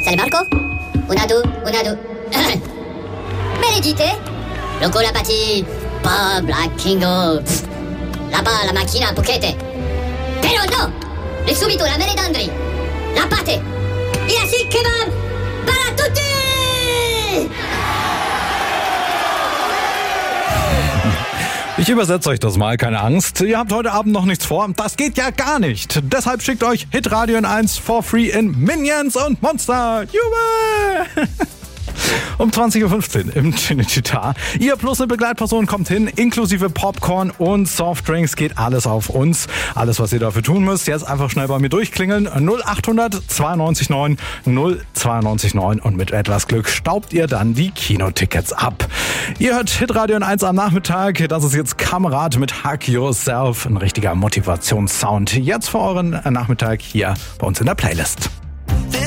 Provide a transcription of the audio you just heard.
Salut Marco. Una, du. Benedite. Loco la pati. Bob la Kingo. La macchina Puchete. Però no. Le subito la meredandri. La pate. Il asik kebab. Para tutti. Ich übersetze euch das mal, keine Angst. Ihr habt heute Abend noch nichts vor. Das geht ja gar nicht. Deshalb schickt euch Hitradio N1 for free in Minions und Monster. Jubel! Um 20.15 Uhr im Cinecittà. Ihr plus eine Begleitperson kommt hin, inklusive Popcorn und Softdrinks, geht alles auf uns. Alles, was ihr dafür tun müsst, jetzt einfach schnell bei mir durchklingeln. 0800 92 9 092 9 und mit etwas Glück staubt ihr dann die Kinotickets ab. Ihr hört Hitradio N1 am Nachmittag. Das ist jetzt Kamerad mit Hug Yourself. Ein richtiger Motivationssound. Jetzt für euren Nachmittag hier bei uns in der Playlist.